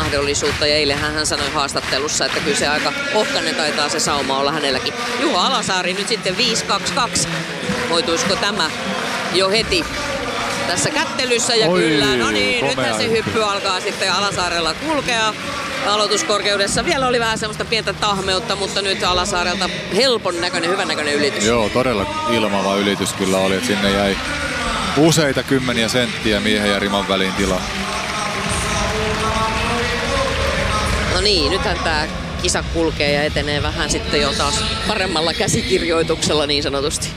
mahdollisuutta. Ja eilen hän sanoi haastattelussa, että kyllä se aika ohkainen taitaa se sauma olla hänelläkin. Juho Alasaari nyt sitten 5.22. Hoituisiko tämä jo heti tässä kättelyssä? Ja kyllä, no niin, nythän se hyppy alkaa sitten Alasaarella kulkea. Aloituskorkeudessa vielä oli vähän semmoista pientä tahmeutta, mutta nyt Alasaarelta helpon näköinen, hyvän näköinen ylitys. Joo, todella ilmava ylitys kyllä oli, että sinne jäi useita kymmeniä senttiä miehen ja riman väliin tilaa. No niin, nythän tää kisa kulkee ja etenee vähän sitten jo taas paremmalla käsikirjoituksella niin sanotusti.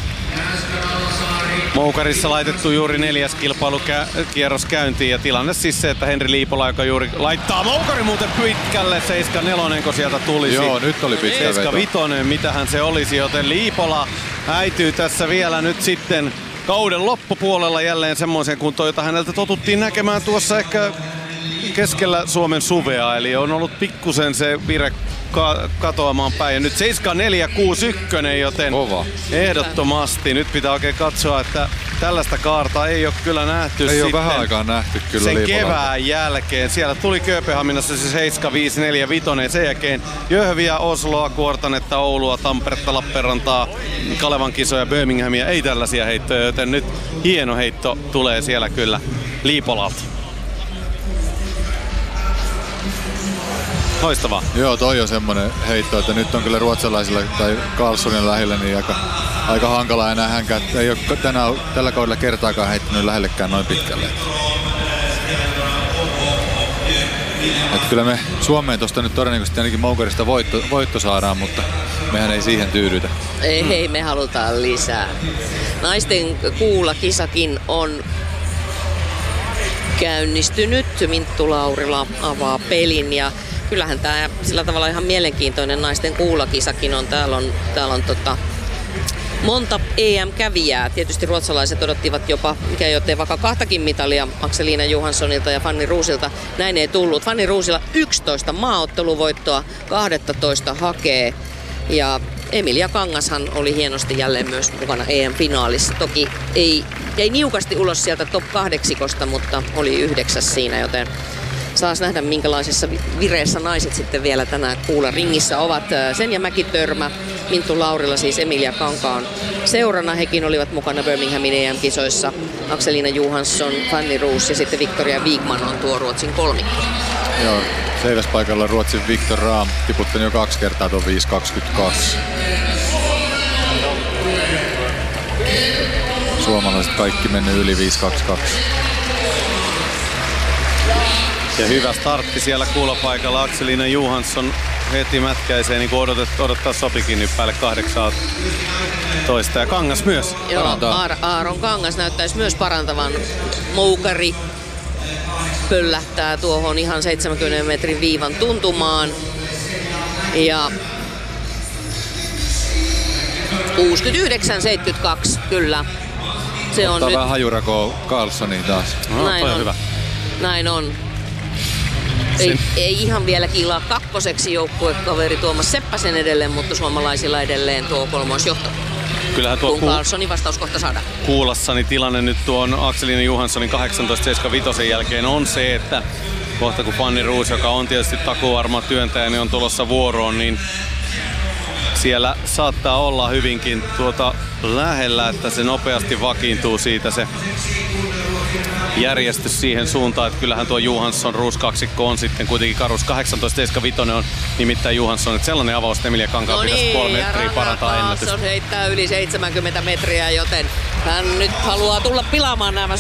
Moukarissa laitettu juuri 4. kilpailukierros käyntiin ja tilanne siis se, että Henri Liipola, joka juuri laittaa Moukari muuten pitkälle, 7.4 kun sieltä tulisi. Joo, nyt oli pitkä veto. 7.5, mitähän se olisi, joten Liipola äityy tässä vielä nyt sitten kauden loppupuolella jälleen semmoisen kuntoon, jota häneltä totuttiin näkemään tuossa ehkä keskellä Suomen suvea, eli on ollut pikkusen se vire katoamaan päin. Ja nyt 7.4.61, joten kova. Ehdottomasti. Nyt pitää oikein katsoa, että tällaista kaarta ei ole kyllä nähty. Ei ole vähän aikaa nähty kyllä sen Liipolalta. Kevään jälkeen. Siellä tuli Kööpenhaminassa se 7.5.4.5. Sen jälkeen Jöhviä, Osloa, Kuortanetta, Oulua, Tamperetta, Lappeenrantaa, Kalevan kisoja, Birminghamia. Ei tällaisia heittoja, joten nyt hieno heitto tulee siellä kyllä Liipolalta. Loistavaa. Joo, toi on semmonen heitto, että nyt on kyllä ruotsalaisilla tai Karlssonin lähellä niin aika hankala enää hänkään. Ei ole tällä kaudella kertaakaan heittänyt lähellekään noin pitkälle. Että kyllä me Suomeen tosta nyt todennäköisesti ainakin Moukarista voitto saadaan, mutta mehän ei siihen tyydytä. Ei, me halutaan lisää. Naisten kuulakisakin on käynnistynyt. Minttu Laurila avaa pelin ja kyllähän tää sillä tavalla ihan mielenkiintoinen naisten kuulakisakin on. Täällä on monta EM-kävijää. Tietysti ruotsalaiset odottivat jopa, mikä joten vaikka 2 mitalia Akselina Johanssonilta ja Fanny Rosilta. Näin ei tullut. Fanny Rosilla 11 maaotteluvoittoa, 12 hakee. Ja Emilia Kangashan oli hienosti jälleen myös mukana EM-finaalissa. Toki ei niukasti ulos sieltä top 8, mutta oli 9 siinä, joten saas nähdä minkälaisessa vireessä naiset sitten vielä tänään kuularingissä ovat. Senja Mäki-Törmä, Minttu Laurila siis Emilia Kankaan seurana. Hekin olivat mukana Birminghamin EM-kisoissa. Akselina Johansson, Fanny Roos ja sitten Victoria Wigman on tuo Ruotsin kolmikko. Joo, seiväspaikalla Ruotsin Viktor Rahm tiputtanut jo 2 kertaa tuon 5.22. Suomalaiset kaikki mennyt yli 5.22. Ja hyvä startti siellä kuulapaikalla. Akselina Johansson heti mätkäisee niin kuin odottaa sopikin nyt päälle 18. Ja Kangas myös. Joo, Aaron Kangas näyttäisi myös parantavan. Moukari pöllähtää tuohon ihan 70 metrin viivan tuntumaan. Ja 69.72, kyllä. Se on nyt vähän hajurakoa Karlssoniin taas. No, näin on. Hyvä. Näin on. Ei ihan vielä kiilaa 2. joukkuekaveri Tuomas Seppäsen edelleen, mutta suomalaisilla edelleen tuo 3. johto. Kyllähän tuo kun Karlssonin vastaus kohta saadaan. Kuulassani tilanne nyt tuon Akselina Johanssonin 18.75 jälkeen on se, että kohta kun Fanny Roos, joka on tietysti takuvarma työntäjä, niin on tulossa vuoroon, niin siellä saattaa olla hyvinkin lähellä, että se nopeasti vakiintuu siitä se järjestys siihen suuntaan, että kyllähän tuo Johansson Roos kaksikko on sitten kuitenkin karus 18.75 on nimittäin Johansson, että sellainen avaus Emilia Kankaan pitäisi 3 metriä parantaa ennätystä. Karlsson heittää yli 70 metriä, joten hän nyt haluaa tulla pilaamaan nämä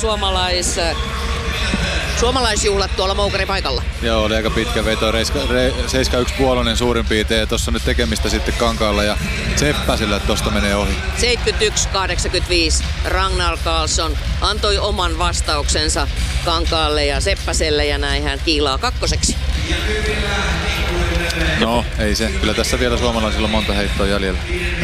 suomalaisjuhlat tuolla Moukarin paikalla. Joo, oli aika pitkä veto, 7.1 suurin piirtein, ja tuossa on nyt tekemistä sitten Kankaalla ja Seppäsillä, että tosta menee ohi. 71.85 Ragnar Karlsson antoi oman vastauksensa Kankaalle ja Seppäselle ja näin hän kiilaa 2. No, ei se. Kyllä tässä vielä suomalaisilla on monta heittoa jäljellä.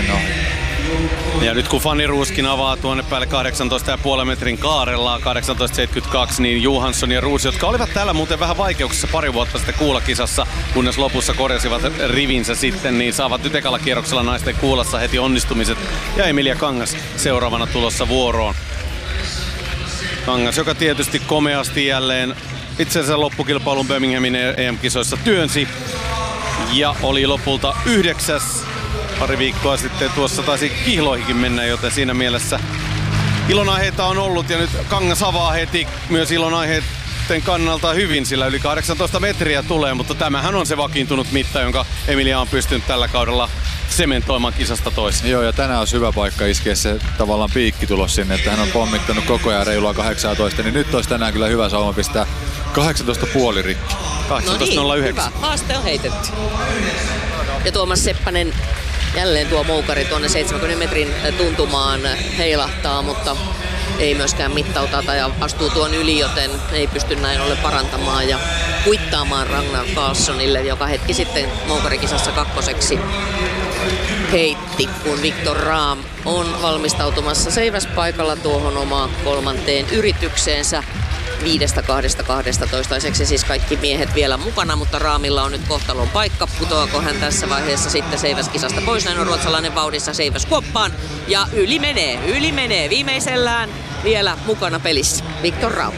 Ja nyt kun Fanny Rooskin avaa tuonne päälle 18,5 metrin kaarella 18.72, niin Johansson ja Roos, jotka olivat täällä muuten vähän vaikeuksissa pari vuotta sitten kuulakisassa, kunnes lopussa korjasivat rivinsä sitten, niin saavat nyt ekalla kierroksella naisten kuulassa heti onnistumiset. Ja Emilia Kangas seuraavana tulossa vuoroon. Kangas, joka tietysti komeasti jälleen itsensä loppukilpailun Birminghamin EM-kisoissa työnsi ja oli lopulta 9. Pari viikkoa sitten tuossa taisi kihloihinkin mennä, joten siinä mielessä ilonaiheita on ollut ja nyt Kangas avaa heti myös ilonaiheiden kannalta hyvin, sillä yli 18 metriä tulee, mutta tämähän on se vakiintunut mitta, jonka Emilia on pystynyt tällä kaudella sementoimaan kisasta toiseen. Joo, ja tänään olisi hyvä paikka iskeä se tavallaan piikkitulos sinne, että hän on pommittanut koko ajan reilua 18, niin nyt olisi tänään kyllä hyvä sauma pistää 18,5 rikki. 18.09. No niin, hyvä. Haaste on heitetty. Ja Tuomas Seppänen jälleen tuo moukari tuonne 70 metrin tuntumaan heilahtaa, mutta ei myöskään mittauta tai astuu tuon yli, joten ei pysty näin ollen parantamaan ja kuittaamaan Ragnar Karlssonille, joka hetki sitten moukarikisassa kakkoseksi heitti, kun Viktor Rahm on valmistautumassa seiväspaikalla tuohon omaan kolmanteen yritykseensä. 5-2-2 toistaiseksi siis kaikki miehet vielä mukana, mutta Rahmilla on nyt kohtalon paikka. Putoako hän tässä vaiheessa sitten seiväskisasta pois? Näin on ruotsalainen vauhdissa seiväskuoppaan ja yli menee. Viimeisellään vielä mukana pelissä Viktor Rahm.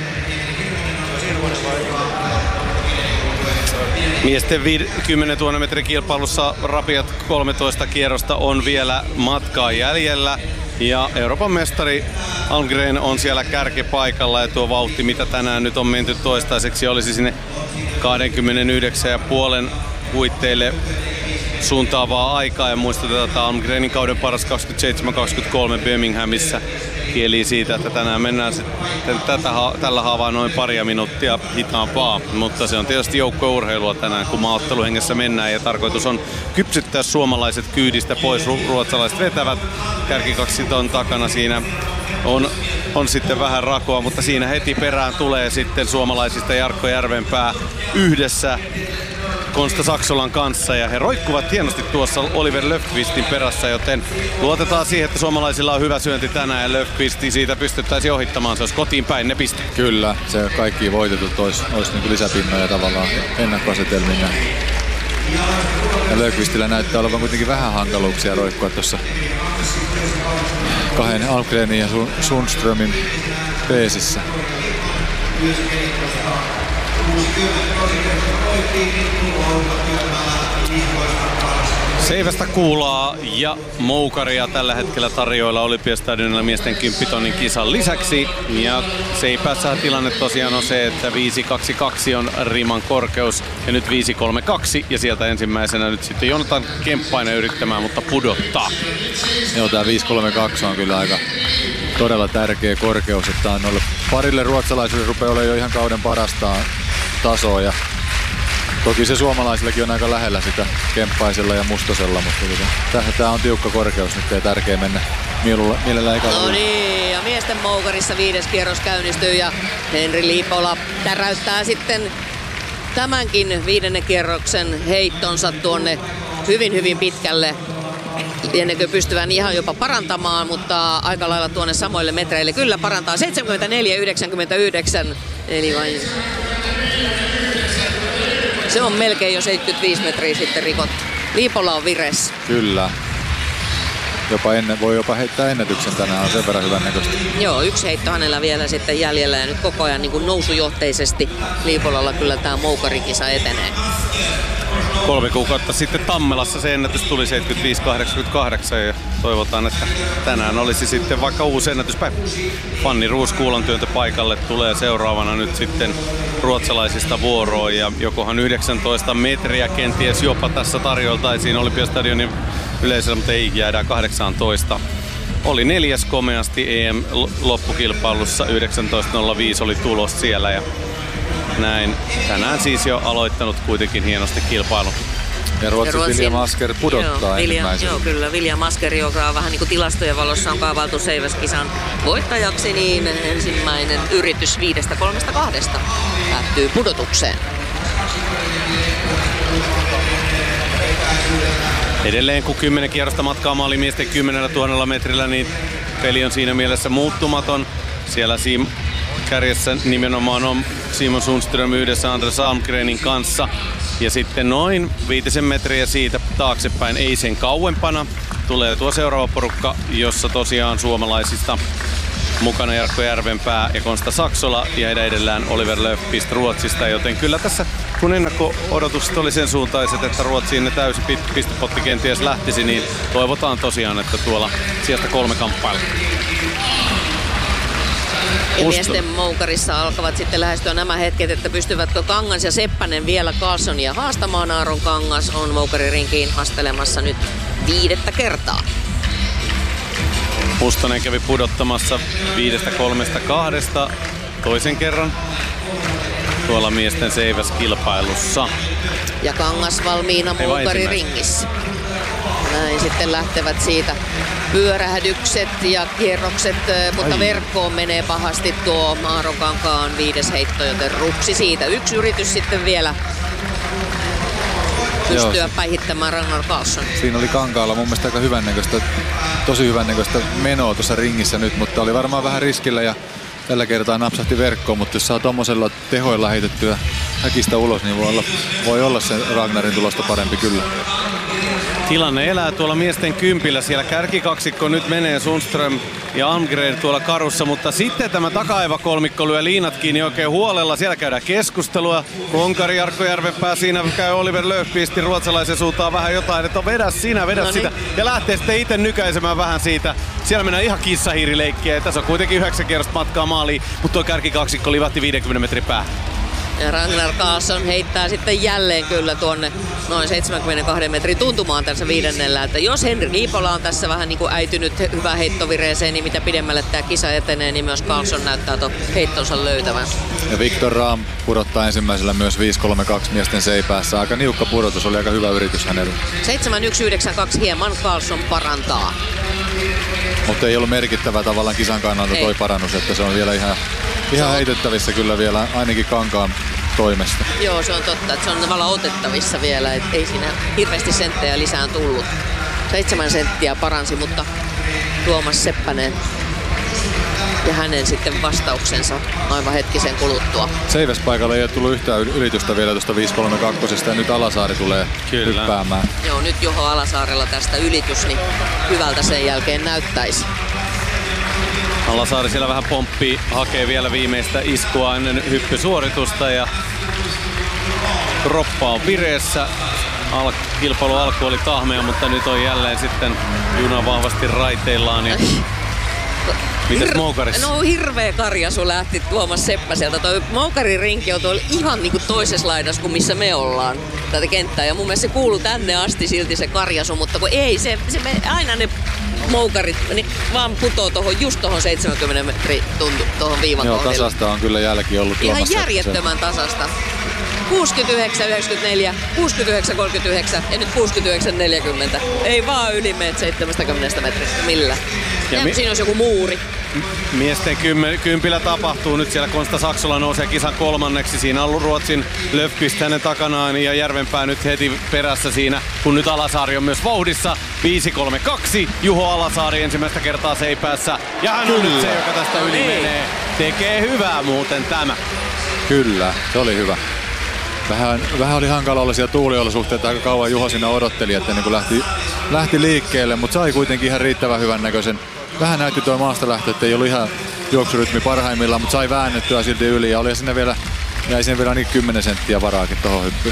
Miesten 10 000 metrin kilpailussa rapiat 13 kierrosta on vielä matkaa jäljellä. Ja Euroopan mestari Almgren on siellä kärkipaikalla ja tuo vauhti, mitä tänään nyt on menty toistaiseksi, olisi sinne 29,5 huitteille suuntaavaa aikaa. Ja muistutetaan, että Almgrenin kauden paras 27-23 Birminghamissa kieli siitä, että tänään mennään sitten tällä haavaa noin paria minuuttia hitaampaa. Mutta se on tietysti joukkueurheilua tänään, kun maaotteluhengessä mennään ja tarkoitus on kypsyttää suomalaiset kyydistä pois. Ruotsalaiset vetävät, kärkikaksikon takana siinä on sitten vähän rakoa, mutta siinä heti perään tulee sitten suomalaisista Jarkko Järvenpää yhdessä Konsta Saksolan kanssa ja he roikkuvat hienosti tuossa Oliver Löfqvistin perässä, joten luotetaan siihen, että suomalaisilla on hyvä syönti tänään ja Löfqvisti siitä pystyttäisiin ohittamaan, se olisi kotiin päin ne piste. Kyllä, se kaikki voitetut olisi niin lisäpinnoja tavallaan ennakkoasetelmina. Ja Löfqvistillä näyttää olevan kuitenkin vähän hankaluuksia roikkua tuossa kahden Almgrenin ja Sundströmin peesissä. Seivästä kuulaa ja moukaria tällä hetkellä tarjoilla Olympiastadionilla miesten 10 tonnin kisan lisäksi. Ja Seipäässä tilanne tosiaan on se, että 5.22 on riman korkeus ja nyt 5.32 ja sieltä ensimmäisenä nyt sitten Jonatan Kemppainen yrittämään, mutta pudottaa. Joo, tää 5.32 on kyllä aika todella tärkeä korkeus, että on ollut parille ruotsalaisille rupeaa olemaan jo ihan kauden parasta tasoa ja toki se suomalaisillakin on aika lähellä sitä Kemppaisella ja Mustosella, mutta tää on tiukka korkeus nyt ja tärkeä mennä mielellään ekalla. No niin, ja miesten moukarissa 5. kierros käynnistyy ja Henri Liipola täräyttää sitten tämänkin 5. kierroksen heittonsa tuonne hyvin pitkälle. Lienekö pystyvän ihan jopa parantamaan, mutta aika lailla tuonne samoille metreille. Kyllä parantaa 74,99, eli vain se on melkein jo 75 metriä sitten rikottu. Liipola on vireessä. Kyllä. Voi jopa heittää ennätyksen tänään, on sen verran hyvän näköistä. Joo, yksi heitto hänellä vielä sitten jäljellä ja nyt koko ajan niin kuin nousujohteisesti Liipolalla kyllä tämä moukarikisa etenee. 3 kuukautta sitten Tammelassa se ennätys tuli 75,88 ja toivotaan, että tänään olisi sitten vaikka uusi ennätyspäivä. Fanny Roos kuulantyöntö paikalle tulee seuraavana nyt sitten ruotsalaisista vuoroon ja jokohan 19 metriä kenties jopa tässä tarjoltaisiin Olympiastadionin yleisöllä, mutta ei, jäädään 18. Oli 4. komeasti EM-loppukilpailussa, 19.05 oli tulos siellä ja näin. Tänään siis jo aloittanut kuitenkin hienosti kilpailun. Ja Ruotsin William Asker pudottaa ensimmäisenä. Joo, kyllä. William Asker, joka vähän niin kuin tilastojen valossa on kaavailtu seiväskisan voittajaksi, niin ensimmäinen yritys 5.32 päättyy pudotukseen. Edelleen kun 10 kierrosta matkaa maali miesten 10 000 metrillä, niin peli on siinä mielessä muuttumaton. Siellä kärjessä nimenomaan on Simon Sundström yhdessä Anders Almgrenin kanssa. Ja sitten noin 5 metriä siitä taaksepäin, ei sen kauempana, tulee tuo seuraava porukka, jossa tosiaan suomalaisista mukana Jarkko Järvenpää ja Konsta Saksola ja heidän edellään Oliver Löfqvist Ruotsista, joten kyllä tässä kun ennakko-odotukset oli sen suuntaiset, että Ruotsiin ne täysi pistepotti kenties lähtisi, niin toivotaan tosiaan, että tuolla sijasta 3 kamppailu. Ja miesten moukarissa alkavat sitten lähestyä nämä hetket, että pystyvätkö Kangas ja Seppänen vielä Carlsonia haastamaan. Aaron Kangas on moukaririnkiin astelemassa nyt 5. kertaa. Mustonen kävi pudottamassa 5-3-2 toisen kerran tuolla miesten seiväskilpailussa. Ja Kangas valmiina moukariringissä. Näin sitten lähtevät siitä pyörähdykset ja kierrokset, mutta verkkoon menee pahasti tuo Aaron Kankaan 5. heitto, joten rupsi siitä. Yksi yritys sitten vielä pystyä päihittämään Ragnar Carlsson. Siinä oli Kankaalla mun mielestä aika tosi hyvännäköistä menoa tuossa ringissä nyt, mutta oli varmaan vähän riskillä ja tällä kertaa napsahti verkkoon, mutta jos saa tommosella tehoilla heitettyä häkistä ulos, niin voi olla se Ragnarin tulosta parempi kyllä. Tilanne elää tuolla miesten kympillä. Siellä kärkikaksikko nyt menee Sundström ja Almgren tuolla karussa, mutta sitten tämä taka-aivakolmikko lyö liinat kiinni oikein huolella. Siellä käydään keskustelua. Konkari Jarkko Järvenpää, siinä käy Oliver Löfqvistin ruotsalaisen suuntaan vähän jotain, että vedä sitä. Ja lähtee sitten itse nykäisemään vähän siitä. Siellä mennään ihan kissahiirileikkiä ja tässä on kuitenkin 9 kierrosta matkaa maaliin, mutta tuo kärkikaksikko livahti 50 metrin päähän. Ja Ragnar Carlsson heittää sitten jälleen kyllä tuonne noin 72 metrin tuntumaan tässä 5. Että jos Henri Niipola on tässä vähän niin kuin äitynyt hyvää heittovireeseen, niin mitä pidemmälle tämä kisa etenee, niin myös Carlsson näyttää tuon heittonsa löytävän. Ja Viktor Rahm pudottaa ensimmäisellä myös 5-3-2 miesten seipäässä. Aika niukka pudotus, oli aika hyvä yritys hänellä. 7-1-9-2 hieman Carlsson parantaa. Mutta ei ollut merkittävä tavallaan kisan kannalta toi parannus, että se on vielä ihan heitettävissä kyllä vielä ainakin Kankaan toimesta. Joo, se on totta, että se on tavallaan otettavissa vielä, että ei siinä hirveästi senttejä lisään tullut. 7 senttiä paransi, mutta Tuomas Seppänen ja hänen sitten vastauksensa aivan hetkisen kuluttua. Seiväspaikalle ei ole tullut yhtään ylitystä vielä tuosta 5-3-2 ja nyt Alasaari tulee hyppäämään. Joo, nyt Juho Alasaarella tästä ylitys, niin hyvältä sen jälkeen näyttäisi. Alasaari siellä vähän pomppii, hakee vielä viimeistä iskua ennen hyppysuoritusta ja kroppa on vireessä. Kilpailu alku oli tahmea, mutta nyt on jälleen sitten juna vahvasti raiteillaan. Ja mitäs moukarissa? No hirveä karjasu lähti Tuomas Seppäseltä. Toi moukarin rinki on tuolla ihan niinku toisessa laidassa kuin missä me ollaan tätä kenttää. Ja mun mielestä se kuuluu tänne asti silti se karjasu, mutta kun ei, aina ne moukarit niin vaan putoo just tohon 70 metri tohon viivan kohdille. Joo, tasasta on kyllä jälki ollut Tuomas ihan järjettömän tasasta. 69-94, 69-39 ja nyt 69-40. Ei vaan yli meet 70 metristä millään. Ja siinä olisi joku muuri. Miesten kympillä tapahtuu nyt siellä. Konsta Saksola nousee kisan 3. Siinä on ollut Ruotsin Löfqvist hänen takanaan ja Järvenpää nyt heti perässä siinä, kun nyt Alasaari on myös vauhdissa. 5-3-2. Juho Alasaari ensimmäistä kertaa seipäässä. Ja hän on nyt se, joka tästä yli menee. Tekee hyvää muuten tämä. Kyllä, se oli hyvä. Vähän oli hankala olla siellä tuuliolosuhteita, aika kauan Juho siinä odotteli, että niin kuin lähti liikkeelle, mutta sai kuitenkin ihan riittävän hyvän näköisen. Vähän näytti tuo maasta lähtö, että ei ollut ihan juoksurytmi parhaimmillaan, mutta sai väännettyä silti yli ja oli siinä vielä, jäi siinä vielä niin 10 senttiä varaakin tohon hyppyyn.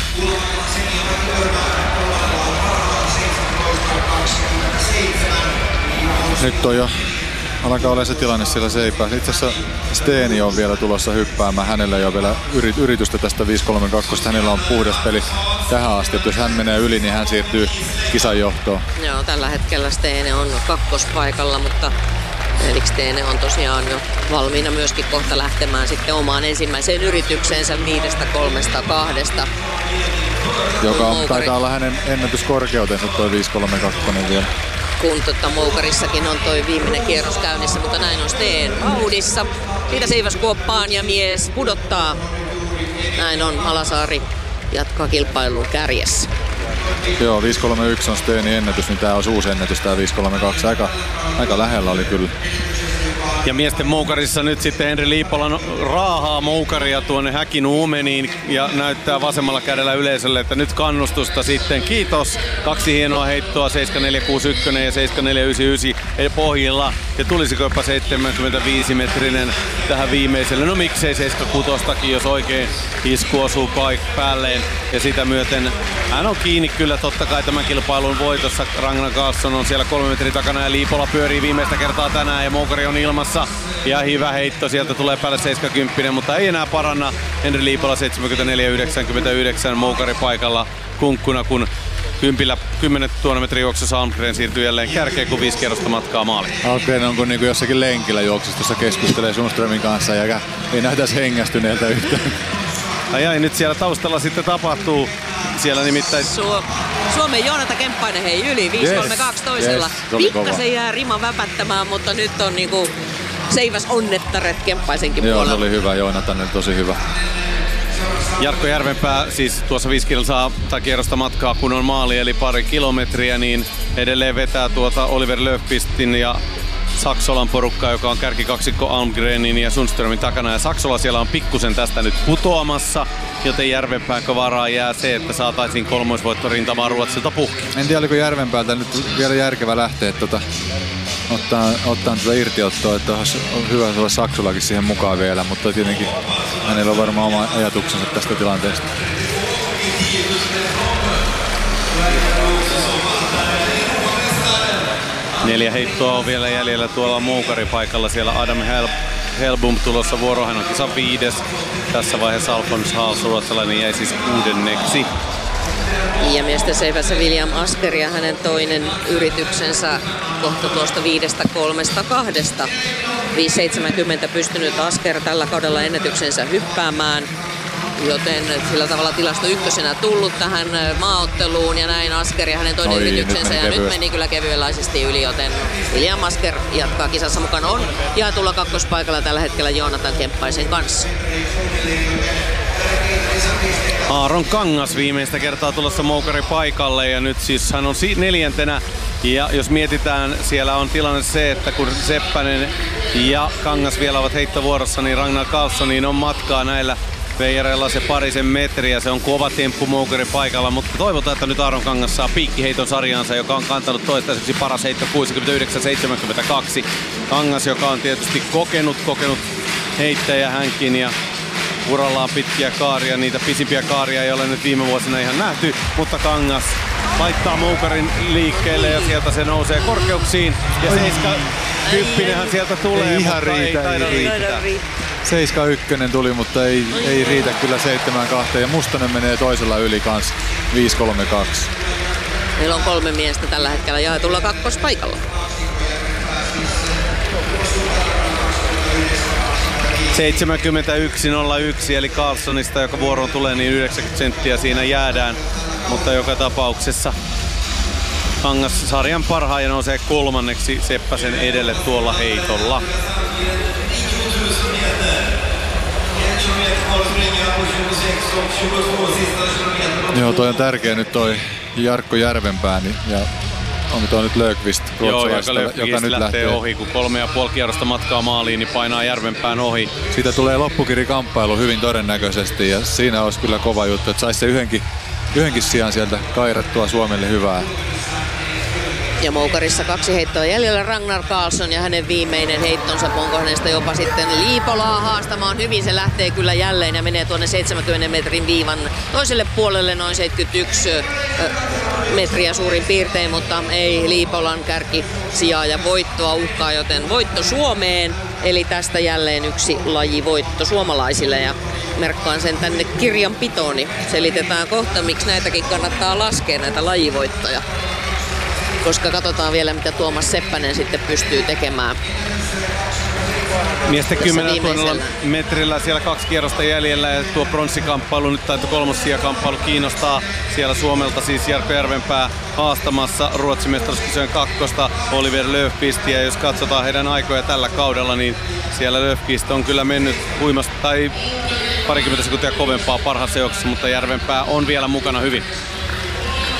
Nyt on jo alkaa olla se tilanne siellä seipäässä. Itse asiassa Steeni on vielä tulossa hyppäämään. Hänellä ei ole vielä yritystä tästä 5-3-2. Hänellä on puhdas peli tähän asti. Että jos hän menee yli, niin hän siirtyy kisan johtoon. Joo, tällä hetkellä Steeni on kakkospaikalla, mutta Felix Steene on tosiaan jo valmiina myöskin kohta lähtemään sitten omaan ensimmäiseen yritykseensä 5-3-2. Joka taitaa olla hänen ennätyskorkeutensa toi 5-3-2 vielä. Kun moukarissakin on toi viimeinen kierros käynnissä, mutta näin on Steen vauhdissa. Siitä seiväskuoppaan ja mies pudottaa. Näin on, Alasaari jatkaa kilpailun kärjessä. Joo, 5-3-1 on Steenin ennätys, niin tää on uusi ennätys, tää 5-3-2. Aika lähellä oli kyllä. Ja miesten moukarissa nyt sitten Henri Liipola raahaa moukaria tuonne Häkin uumeniin ja näyttää vasemmalla kädellä yleisölle, että nyt kannustusta sitten. Kiitos. 2 hienoa heittoa, 7461 ja 7499 pohjilla. Ja tulisiko jopa 75-metrinen tähän viimeiselle? No miksei 76-takin, jos oikein isku osuu päälleen. Ja sitä myöten hän on kiinni kyllä totta kai tämän kilpailun voitossa. Ragnar Karlsson on siellä 3 metrin takana ja Liipola pyörii viimeistä kertaa tänään ja moukari on ilmassa. Ja hyvä heitto, sieltä tulee päälle 70, mutta ei enää paranna. Henri Liipola 74,99 moukari paikalla kunkkuna, kun 10 000 metrin juoksussa Almgren siirtyy jälleen kärkeen, kun 5 kierrosta matkaa maaliin. Almgren on kuin niinku jossakin lenkillä juoksustossa keskustelee Sundströmin kanssa ja ei näytäisi hengästyneeltä yhtään. Ai, nyt siellä taustalla sitten tapahtuu. Siellä nimittäin Suomen Joonatan Kemppainen hei yli 5-3-2 toisella. Pikkasen jää rima väpättämään, mutta nyt on niinku seiväs onnettaret Kemppaisenkin puolella. Joo, se oli hyvä. Joonatan tosi hyvä. Jarkko Järvenpää siis tuossa 5 kilsaa tai kierrosta matkaa kun on maali eli pari kilometriä, niin edelleen vetää tuota Oliver Löfqvistin ja Saksolan porukkaa, joka on kärkikaksikko Almgrenin ja Sundströmin takana. Ja Saksola siellä on pikkusen tästä nyt putoamassa, joten Järvenpään varaa jää se, että saataisiin kolmoisvoitto rintamaan Ruotsilta puhki. En tiedä, oliko Järvenpäältä nyt vielä järkevä lähteä ottaa irtiottoa, että on hyvä olla Saksolakin siihen mukaan vielä, mutta tietenkin hänellä on varmaan oma ajatuksensa tästä tilanteesta. Neljä heittoa on vielä jäljellä tuolla moukaripaikalla. Siellä Adam Hellbom tulossa vuoroon. Hän on kisan 5. Tässä vaiheessa Alfons Haals, ruotsalainen, jäi siis 6. Ja miesten seivässä William Asker ja hänen toinen yrityksensä kohta tuosta 5.3.2. 5.70 pystynyt Asker tällä kaudella ennätyksensä hyppäämään. Joten sillä tavalla tilasto ykkösenä tullut tähän maaotteluun ja näin Asker ja hänen toinen yrityksensä ja nyt meni kyllä kevyelaisesti yli, joten William Asker jatkaa kisassa mukana on jaetulla kakkospaikalla tällä hetkellä Joonatan Kemppaisen kanssa. Aaron Kangas viimeistä kertaa tulossa moukari paikalle ja nyt siis hän on 4. Ja jos mietitään, siellä on tilanne se, että kun Seppänen ja Kangas vielä ovat heittovuorossa, niin Ragnar Karlssonin on matkaa näillä veijareilla se parisen metriä. Se on kova temppu moukari paikalla, mutta toivotaan, että nyt Aaron Kangas saa piikkiheiton sarjaansa, joka on kantanut toistaiseksi paras heitto 69,72. Kangas, joka on tietysti kokenut heittäjä hänkin ja urallaan pitkiä kaaria, niitä pisimpiä kaaria ei ole nyt viime vuosina ihan nähty, mutta Kangas laittaa moukarin liikkeelle ja sieltä se nousee korkeuksiin ja 70 sieltä tulee, ei ihan mutta riitä, ei taida riittää. 7-1 tuli, mutta ei riitä kyllä 7-2 ja Mustonen menee toisella yli kans 5-3-2. Meillä on 3 miestä tällä hetkellä jaetulla kakkospaikalla. 71.01 eli Karlssonista, joka vuoroon tulee, niin 90 senttiä siinä jäädään, mutta joka tapauksessa Kangas sarjan parhaan ja nousee 3. Seppäsen edelle tuolla heitolla. Joo, toi on tärkeä nyt toi Jarkko Järvenpää ja onko tuo nyt Löfqvist, joka nyt lähtee ohi, kun 3,5 kierrosta matkaa maaliin, niin painaa Järvenpään ohi. Siitä tulee loppukirikamppailu hyvin todennäköisesti ja siinä olisi kyllä kova juttu, että saisi se yhdenkin sijaan sieltä kairattua Suomelle hyvää. Ja moukarissa 2 heittoa jäljellä Ragnar Karlsson ja hänen viimeinen heittonsa, onko hänestä jopa sitten Liipolaa haastamaan hyvin. Se lähtee kyllä jälleen ja menee tuonne 70 metrin viivan toiselle puolelle, noin 71 metriä suurin piirtein, mutta ei Liipolan kärki sijaa ja voittoa uhkaa, joten voitto Suomeen. Eli tästä jälleen yksi lajivoitto suomalaisille ja merkkaan sen tänne kirjanpitoon, niin selitetään kohta, miksi näitäkin kannattaa laskea, näitä lajivoittoja. Koska katsotaan vielä, mitä Tuomas Seppänen sitten pystyy tekemään. Miesten 10 000 metrillä siellä 2 kierrosta jäljellä ja tuo pronssikamppailu nyt tai 3. sijakamppailu kiinnostaa siellä Suomelta siis Jarkko Järvenpää haastamassa Ruotsin mestaruuskisojen 2. Oliver Löfqvistia. Jos katsotaan heidän aikoja tällä kaudella, niin siellä Löfqvist on kyllä mennyt huimasti tai parikymmentä sekuntia kovempaa parhaassa juoksussa, mutta Järvenpää on vielä mukana hyvin.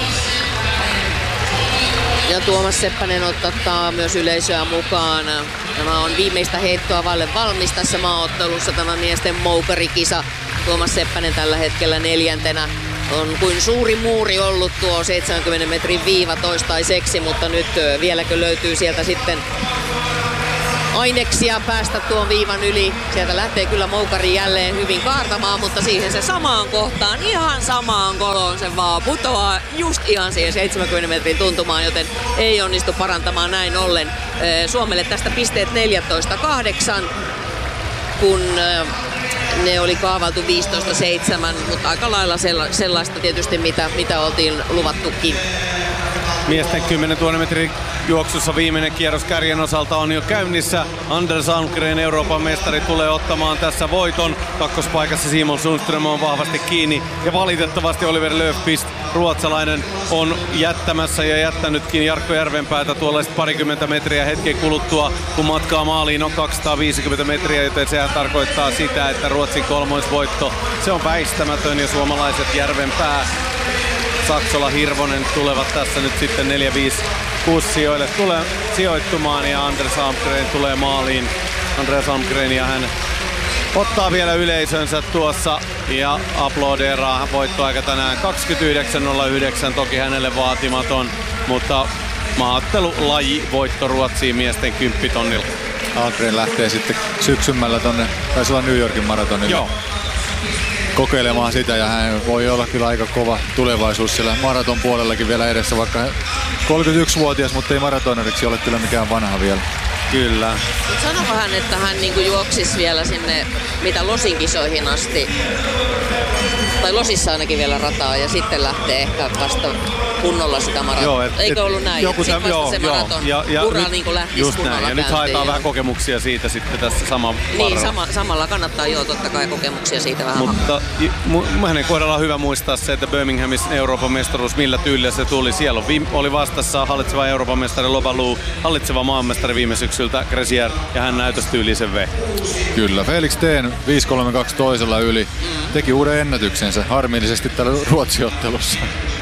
Ja Tuomas Seppänen ottaa myös yleisöä mukaan Tämä on viimeistä heittoa vaille valmis tässä maaottelussa, tämä miesten moukarikisa. Tuomas Seppänen tällä hetkellä 4. On kuin suuri muuri ollut tuo 70 metrin viiva toistaiseksi, mutta nyt vieläkö löytyy sieltä sitten aineksia päästä tuon viivan yli. Sieltä lähtee kyllä moukari jälleen hyvin kaartamaan, mutta siihen se samaan kohtaan, ihan samaan koloon se vaan putoaa just ihan siihen 70 metrin tuntumaan, joten ei onnistu parantamaan näin ollen. Suomelle tästä pisteet 14-8, kun ne oli kaavailtu 15-7, mutta aika lailla sellaista tietysti, mitä oltiin luvattukin. Miesten 10 000 metrin juoksussa viimeinen kierros kärjen osalta on jo käynnissä. Anders Almgren, Euroopan mestari, tulee ottamaan tässä voiton. Kakkospaikassa Simon Sundström on vahvasti kiinni. Ja valitettavasti Oliver Löfqvist, ruotsalainen, on jättämässä ja jättänytkin Jarkko Järvenpäätä tuollaiset parikymmentä metriä hetken kuluttua, kun matkaa maaliin on 250 metriä, joten sehän tarkoittaa sitä, että Ruotsin kolmoisvoitto, se on väistämätön ja suomalaiset Järvenpää, Saksola, Hirvonen tulevat tässä nyt sitten 4-5-6 sijoille sijoittumaan ja Anders Almgren tulee maaliin. Anders Almgren ja hän ottaa vielä yleisönsä tuossa ja aplodeeraa. Voittoaika tänään 29.09, toki hänelle vaatimaton, mutta maaottelulaji voitto Ruotsiin miesten 10 tonnilla. Almgren lähtee sitten syksymällä tonne, taisi olla New Yorkin maratonille. Joo. Kokeilemaan sitä ja hän voi olla kyllä aika kova tulevaisuus siellä maraton puolellakin vielä edessä, vaikka 31-vuotias, mutta ei maratonariksi ole kyllä mikään vanha vielä. Kyllä. Sanoiko hän, että hän niinku juoksisi vielä sinne mitä Losin kisoihin asti, tai Losissa ainakin vielä rataa ja sitten lähtee ehkä vasta kunnolla sitä maratonia. Eikö ollut näin? Sitten vasta se maraton ura niin lähtisi kunnolla näin. Ja nyt haetaan vähän kokemuksia siitä sitten tässä Niin, samalla kannattaa totta kai kokemuksia siitä vähän. Mutta hänen kohdallaan on hyvä muistaa se, että Birminghamissa Euroopan mestaruus, millä tyylillä se tuli. Siellä oli vastassa hallitseva Euroopan mestari Lobalu, hallitseva maanmestari viime syksyltä Gresier, ja hän näytöstyylisen vei. Kyllä, Felix Steen 5.32 toisella yli. Teki uuden ennätyksensä, harmillisesti tällä Ruotsi-ottelussa.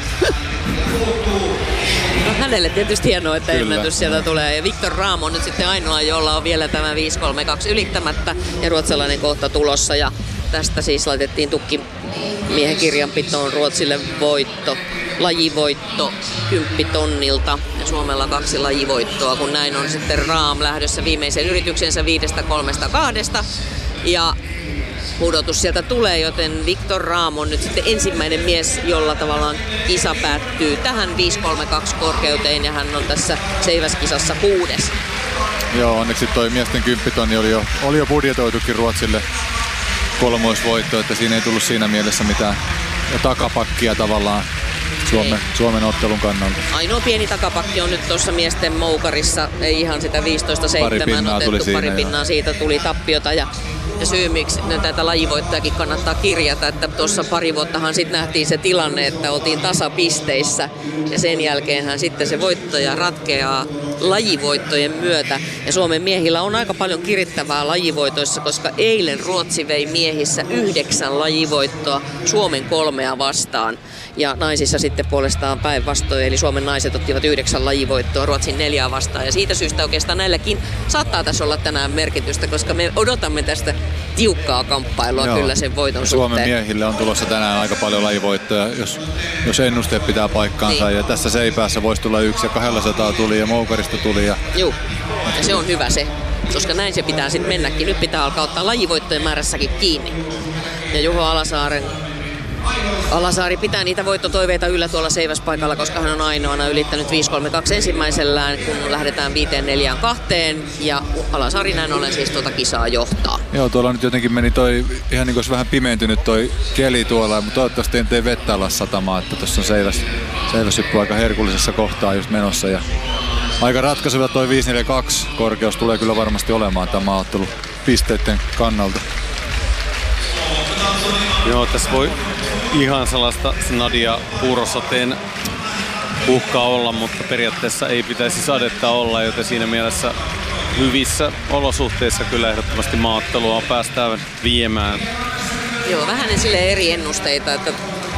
No, hänelle tietysti hienoa, että kyllä, ennätys sieltä tulee. Ja Viktor Rahm on nyt sitten ainoa, jolla on vielä tämä 5.32 ylittämättä ja ruotsalainen kohta tulossa. Ja tästä siis laitettiin tukkimiehen kirjanpitoon Ruotsille voitto, lajivoitto 10 tonnilta ja Suomella 2 lajivoittoa, kun näin on sitten Rahm lähdössä viimeisen yrityksensä 5.32 ja pudotus sieltä tulee, joten Viktor Rahm on nyt sitten ensimmäinen mies, jolla tavallaan kisa päättyy tähän 5.32 korkeuteen ja hän on tässä seiväskisassa 6. Joo, onneksi toi miesten 10 tonni oli jo budjetoitukin Ruotsille kolmoisvoitto, että siinä ei tullut siinä mielessä mitään takapakkia tavallaan Suomen ottelun kannalta. Ainoa pieni takapakki on nyt tuossa miesten moukarissa, ei ihan sitä 15-7 otettu, pari pinnaa siitä tuli tappiota ja syy, miksi tätä lajivoittajakin kannattaa kirjata, että tuossa pari vuottahan sitten nähtiin se tilanne, että oltiin tasapisteissä ja sen jälkeenhän sitten se voittaja ratkeaa lajivoittojen myötä. Ja Suomen miehillä on aika paljon kirittävää lajivoitoissa, koska eilen Ruotsi vei miehissä 9 lajivoittoa, Suomen 3 vastaan. Ja naisissa sitten puolestaan päinvastoin, eli Suomen naiset ottivat 9 lajivoittoa, Ruotsin 4 vastaan. Ja siitä syystä oikeastaan näilläkin saattaa tässä olla tänään merkitystä, koska me odotamme tästä tiukkaa kamppailua. Joo, kyllä sen voiton Suomen suhteen. miehille on tulossa tänään aika paljon lajivoittoja, jos ennusteet pitää paikkaansa. Niin. Ja tässä seipäässä voisi tulla 1 ja 200 tuli ja moukarista tuli. Joo, ja se on hyvä se, koska näin se pitää sitten mennäkin. Nyt pitää alkaa ottaa lajivoittojen määrässäkin kiinni. Ja Juho Alasaari pitää niitä voittotoiveita yllä tuolla seiväspaikalla, koska hän on ainoana ylittänyt 5.32 ensimmäisellään, kun lähdetään 5.42 ja Alasaari näin ollen siis tuota kisaa johtaa. Joo, tuolla nyt jotenkin meni toi, ihan niin kuin olisi vähän pimentynyt toi keli tuolla, mutta toivottavasti ei vettä alla satamaan, että tuossa on seiväshyppy aika herkullisessa kohtaa just menossa ja aika ratkaiseva toi 5.42 korkeus tulee kyllä varmasti olemaan tämä maaottelu pisteiden kannalta. Joo, tässä voi ihan sellaista Nadia Puurosateen uhkaa olla, mutta periaatteessa ei pitäisi sadetta olla, joten siinä mielessä hyvissä olosuhteissa kyllä ehdottomasti maaottelua päästään viemään. Joo, vähän sille eri ennusteita, että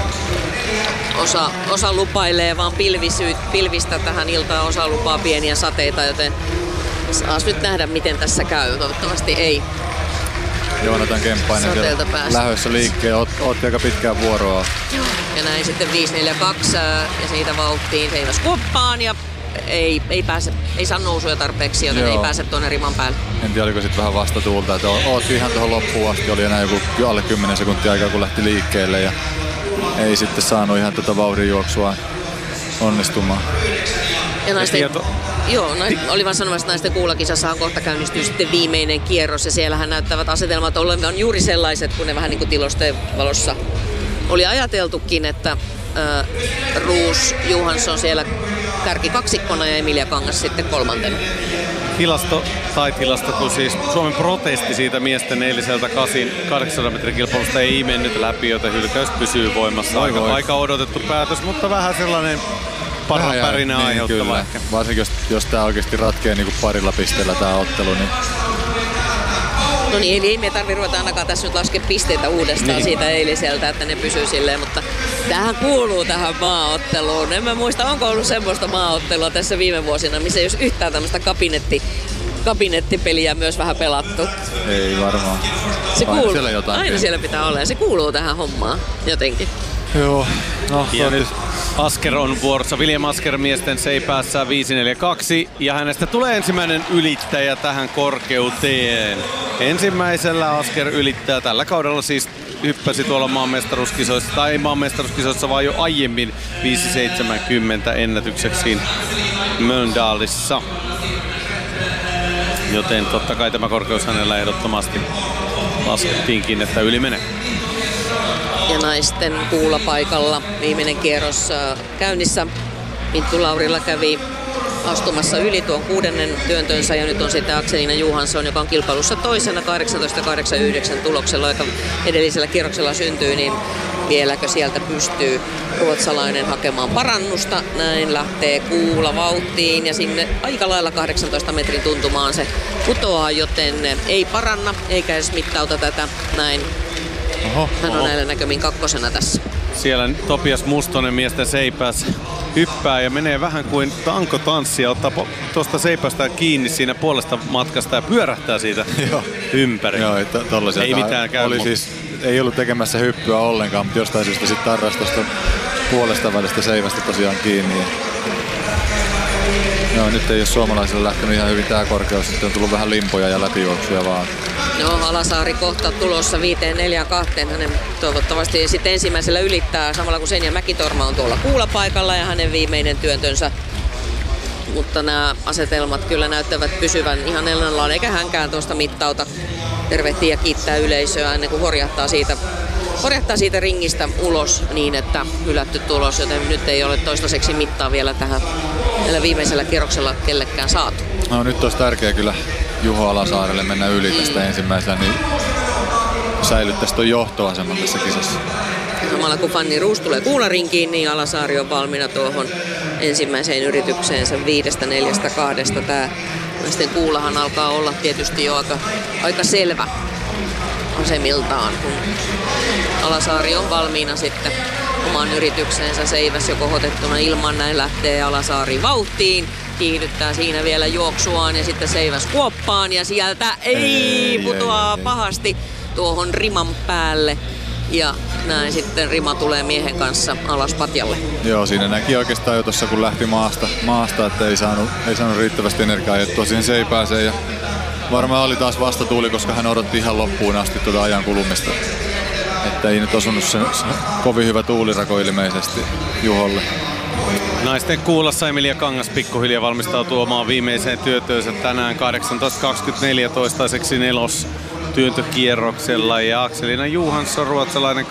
osa lupailee vaan pilvistä tähän iltaan, osa lupaa pieniä sateita, joten Saas nyt nähdä, miten tässä käy. Toivottavasti ei. Joonatan Kemppainen siellä lähdössä liikkeen, otti aika pitkään vuoroa. Ja näin sitten 5.42 ja siitä vauhtiin Seiväs kuoppaan ja ei saa nousuja tarpeeksi, joten ei pääse tuonne riman päälle. En tiedä, oliko sitten vähän vastatuulta, että otti ihan tuohon loppuun asti, oli enää joku alle 10 sekuntia aikaa, kun lähti liikkeelle ja ei sitten saanut ihan tuota vauhdinjuoksua onnistumaan. Ja oli vaan sanomassa, että naisten kuulakisassahan kohta käynnistyy sitten viimeinen kierros ja siellähän näyttävät asetelmat olevan juuri sellaiset, kun ne vähän niin kuin tilastojen valossa oli ajateltukin, että Roos Johansson siellä kärkikaksikkona ja Emilia Kangas sitten kolmantena. Tilasto, kun siis Suomen protesti siitä miesten eiliseltä 800 metrin kilpailusta ei mennyt läpi, joten hylkäys pysyy voimassa. Aika odotettu päätös, mutta vähän sellainen pärinä aiheuttava ehkä. Varsinkin jos tää oikeasti ratkee niin kuin parilla pisteellä tää ottelu, niin no niin, eli ei me tarvitse ruveta ainakaan tässä nyt laskea pisteitä uudestaan siitä eiliseltä, että ne pysyy silleen, mutta tämähän kuuluu tähän maaotteluun. En mä muista, onko ollut semmoista maaottelua tässä viime vuosina, missä ei olisi yhtään tämmöistä kabinettipeliä myös vähän pelattu. Ei varmaan. Aina siellä jotain. Aina siellä pitää olla ja se kuuluu tähän hommaan jotenkin. Joo. No, nyt Asker on vuorossa. William Asker miesten seipäässä 5.42 ja hänestä tulee ensimmäinen ylittäjä tähän korkeuteen. Ensimmäisellä Asker ylittää tällä kaudella siis hyppäsi tuolla maanmestaruuskisoissa, tai ei maanmestaruuskisoissa, vaan jo aiemmin 5.70 ennätykseksi Mölndalissa. Joten totta kai tämä korkeus hänellä ehdottomasti laskettiinkin, että yli menee. Ja naisten kuulapaikalla viimeinen kierros käynnissä. Minttu Laurila kävi astumassa yli tuon 6. työntönsä ja nyt on sitten Akselina Johansson, joka on kilpailussa toisena 18.89 tuloksella, joka edellisellä kierroksella syntyi, niin vieläkö sieltä pystyy ruotsalainen hakemaan parannusta. Näin lähtee kuula vauhtiin ja sinne aika lailla 18 metrin tuntumaan se putoaa, joten ei paranna eikä edes mittauta tätä näin. Hän on näillä näkymin kakkosena tässä. Siellä Topias Mustonen miesten seipäs hyppää ja menee vähän kuin tankotanssi ja ottaa tuosta seipästä kiinni siinä puolesta matkasta ja pyörähtää siitä ympäri. Joo, ei mitään käy. Ei ollut tekemässä hyppyä ollenkaan, mutta jostain syystä sitten tarrasi tuosta puolesta välistä seivästä tosiaan kiinni. Joo, nyt ei ole suomalaisille lähtenyt ihan hyvin tää korkeus, sitten on tullut vähän limpoja ja läpijuoksuja vaan. No, Alasaari kohta tulossa 5.42. Hänen toivottavasti sitten ensimmäisellä ylittää samalla kun Senja Mäkitorma on tuolla kuulapaikalla ja hänen viimeinen työntönsä. Mutta nämä asetelmat kyllä näyttävät pysyvän ihan ennallaan, eikä hänkään tuosta mittauta. Tervehtii ja kiittää yleisöä ennen kuin horjahtaa siitä ringistä ulos niin, että hylätty tulos, joten nyt ei ole toistaiseksi mittaa vielä tällä viimeisellä kierroksella kellekään saatu. No, nyt olisi tärkeää kyllä Juho Alasaarelle mennä yli tästä ensimmäisellä, niin säilyttäisi tuon johtoaseman tässä kisassa. Samalla kun Fanny Roos tulee kuularinkiin, niin Alasaari on valmiina tuohon ensimmäiseen yritykseensä 5.42. Tämä naisten kuulahan alkaa olla tietysti jo aika selvä asemiltaan, kun Alasaari on valmiina sitten oman yritykseensä. Seiväs jo kohotettuna ilman, näin lähtee Alasaari vauhtiin. Kiihdyttää siinä vielä juoksuaan ja sitten Seiväs kuoppaan ja sieltä putoaa pahasti tuohon riman päälle. Ja näin sitten rima tulee miehen kanssa alas patjalle. Joo, siinä näki oikeastaan jo tuossa kun lähti maasta että ei saanut riittävästi energiaa ajettua siihen seipääseen. Ja varmaan oli taas vastatuuli, koska hän odotti ihan loppuun asti tuota ajan kulumista. Että ei nyt osunut se kovin hyvä tuulirako ilmeisesti Juholle. Naisten kuulassa Emilia Kangas pikkuhiljaa valmistautuu omaan viimeiseen työtöönsä tänään 18.24 toistaiseksi työntökierroksella ja Akselina Johansson, ruotsalainen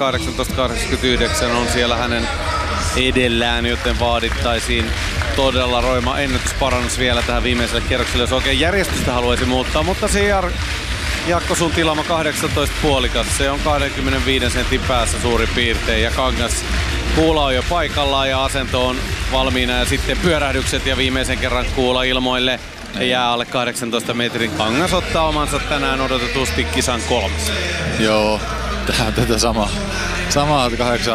18.89 on siellä hänen edellään, joten vaadittaisiin todella roima ennätysparannus vielä tähän viimeiselle kierrokselle, jos oikein järjestystä haluaisi muuttaa, mutta se Jaakko sun tilama 18 puolikas, se on 25 sentin päässä suurin piirtein ja Kangas kuula on jo paikallaan ja asento on valmiina ja sitten pyörähdykset ja viimeisen kerran kuula ilmoille jää alle 18 metrin. Kangas ottaa omansa tänään odotetusti kisan 3. Joo, tää on tätä samaa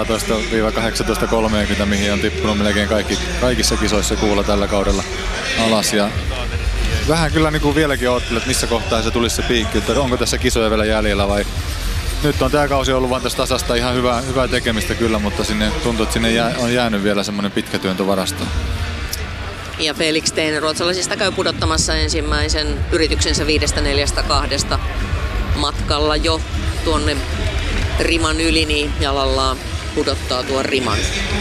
18-18.30, mihin on tippunut melkein kaikissa kisoissa kuula tällä kaudella alas. Ja vähän kyllä niin kuin vieläkin oottelet, että missä kohtaa se tulisi se piikki, että onko tässä kisoja vielä jäljellä vai nyt on tämä kausi ollut vaan tästä tasasta ihan hyvää tekemistä kyllä, mutta sinne tuntuu, että sinne on jäänyt vielä semmoinen pitkä työntö varastoon. Ja Felix Steen ruotsalaisista käy pudottamassa ensimmäisen yrityksensä 5.4.2 matkalla jo tuonne riman yli, niin jalallaan pudottaa tuon riman.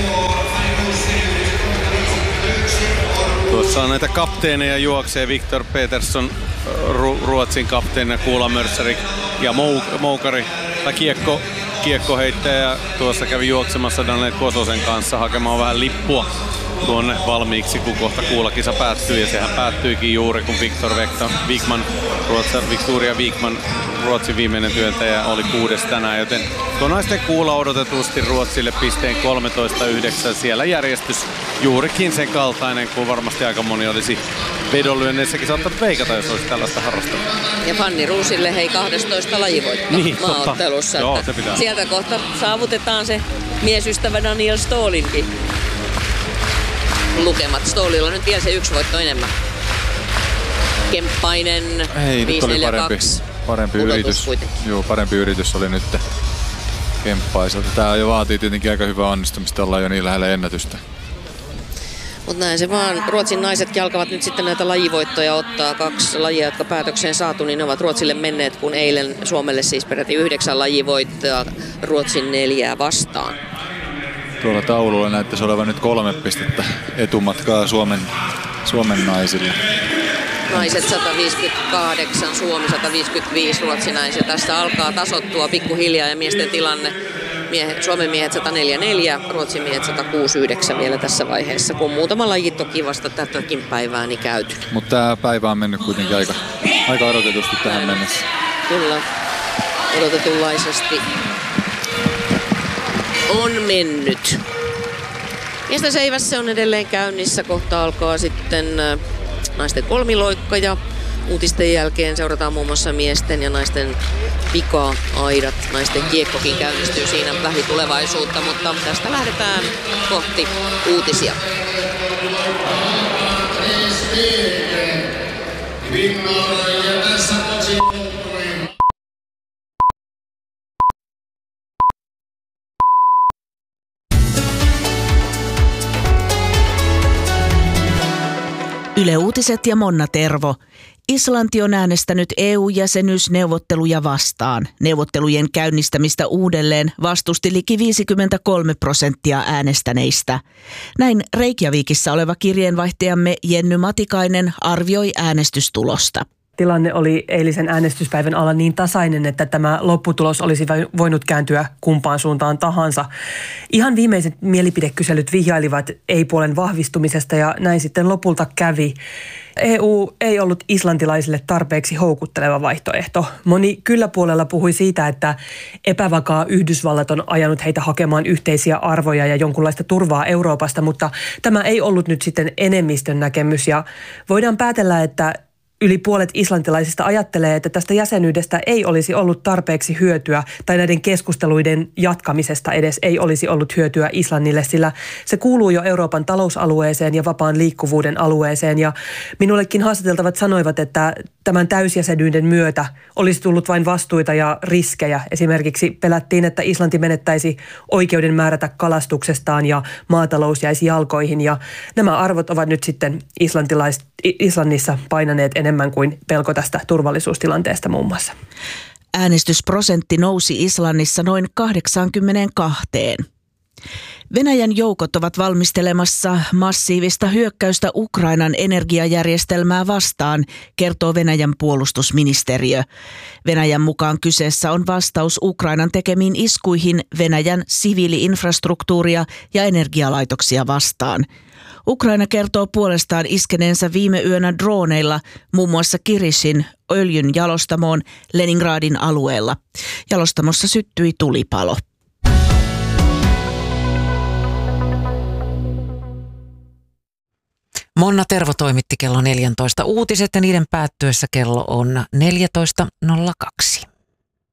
Tuossa on näitä kapteeneja juoksee Victor Petersson, Ruotsin kapteeni, Kuula Mörsäri ja Moukari, tai kiekkoheittäjä. Tuossa kävi juoksemassa Daniel Kososen kanssa hakemaan vähän lippua tuonne valmiiksi, kun kohta kuulakisa päättyy. Ja sehän päättyikin juuri, kun Victoria Wikman, Ruotsin viimeinen työntäjä, oli 6. tänään. Joten tuo naisten kuula odotetusti Ruotsille pisteen 13.9. Siellä järjestys juurikin sen kaltainen, kuin varmasti aika moni olisi vedonlyönneissäkin saattanut veikata, jos olisi tällaista harrastanut. Ja Fanny Roosille 12 lajivoitto maaottelussa. Joo, se pitää. Sieltä kohta saavutetaan se miesystävä Daniel Ståhlinkin lukemat. Ståhlilla nyt vielä se 1 voitto enemmän. Kemppainen 5-4-2. Parempi yritys. Joo, parempi yritys oli nyt Kemppaiselta. Tää jo vaatii tietenkin aika hyvää onnistumista, ollaan jo niin lähellä ennätystä. Mutta näin se vaan. Ruotsin naiset alkavat nyt sitten näitä lajivoittoja ottaa. 2 lajia, jotka päätökseen saatu, niin ne ovat Ruotsille menneet, kun eilen Suomelle siis peräti 9 lajivoittoa, Ruotsin 4 vastaan. Tuolla taululla näyttäisi olevan nyt 3 pistettä etumatkaa Suomen naisille. Naiset 158, Suomi 155, Ruotsin naiset. Tässä alkaa tasoittua pikkuhiljaa ja miesten tilanne. Suomen miehet 104-4, Ruotsin miehet 106-9 vielä tässä vaiheessa, kun muutama laji toki vasta tätäkin päivää niin käyty. Mutta tämä päivä on mennyt kuitenkin aika odotetusti tähän mennessä. Kyllä, odotetunlaisesti on mennyt. Miesten seivässä on edelleen käynnissä. Kohta alkaa sitten naisten kolmiloikka ja uutisten jälkeen seurataan muun muassa miesten ja naisten pika-aidat. Naisten kiekkokin käynnistyy siinä lähitulevaisuutta, mutta tästä lähdetään kohti uutisia. Yle Uutiset ja Monna Tervo. Islanti on äänestänyt EU-jäsenyysneuvotteluja vastaan. Neuvottelujen käynnistämistä uudelleen vastusti liki 53% äänestäneistä. Näin Reykjavikissa oleva kirjeenvaihtajamme Jenny Matikainen arvioi äänestystulosta. Tilanne oli eilisen äänestyspäivän alla niin tasainen, että tämä lopputulos olisi voinut kääntyä kumpaan suuntaan tahansa. Ihan viimeiset mielipidekyselyt vihjailivat ei-puolen vahvistumisesta ja näin sitten lopulta kävi. EU ei ollut islantilaisille tarpeeksi houkutteleva vaihtoehto. Moni kyllä-puolella puhui siitä, että epävakaa Yhdysvallat on ajanut heitä hakemaan yhteisiä arvoja ja jonkunlaista turvaa Euroopasta, mutta tämä ei ollut nyt sitten enemmistön näkemys ja voidaan päätellä, että yli puolet islantilaisista ajattelee, että tästä jäsenyydestä ei olisi ollut tarpeeksi hyötyä tai näiden keskusteluiden jatkamisesta edes ei olisi ollut hyötyä Islannille, sillä se kuuluu jo Euroopan talousalueeseen ja vapaan liikkuvuuden alueeseen. Ja minullekin haastateltavat sanoivat, että tämän täysjäsenyyden myötä olisi tullut vain vastuita ja riskejä. Esimerkiksi pelättiin, että Islanti menettäisi oikeuden määrätä kalastuksestaan ja maatalous jäisi jalkoihin. Ja nämä arvot ovat nyt sitten Islannissa painaneet enemmän kuin pelko tästä turvallisuustilanteesta muun muassa. Äänestysprosentti nousi Islannissa noin 82. Venäjän joukot ovat valmistelemassa massiivista hyökkäystä Ukrainan energiajärjestelmää vastaan, kertoo Venäjän puolustusministeriö. Venäjän mukaan kyseessä on vastaus Ukrainan tekemiin iskuihin Venäjän siviili-infrastruktuuria ja energialaitoksia vastaan. Ukraina kertoo puolestaan iskeneensä viime yönä droneilla muun muassa Kirishin öljyn jalostamoon Leningradin alueella. Jalostamossa syttyi tulipalo. Monna Tervo toimitti kello 14 uutiset ja niiden päättyessä kello on 14.02.